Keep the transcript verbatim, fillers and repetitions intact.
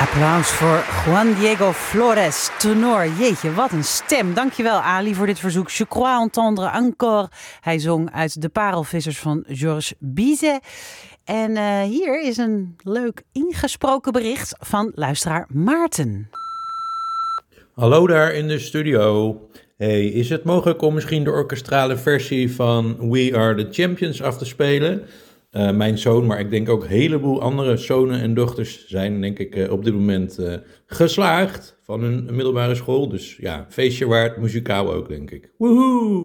Applaus voor Juan Diego Flores, tenor. Jeetje, wat een stem. Dankjewel Ali voor dit verzoek. Je crois entendre encore. Hij zong uit De Parelvissers van Georges Bizet. En uh, hier is een leuk ingesproken bericht van luisteraar Maarten. Hallo daar in de studio. Hey, is het mogelijk om misschien de orkestrale versie van We Are The Champions af te spelen? Uh, mijn zoon, maar ik denk ook een heleboel andere zonen en dochters zijn denk ik uh, op dit moment uh, geslaagd van hun middelbare school. Dus ja, feestje waard, muzikaal ook denk ik. Woehoe!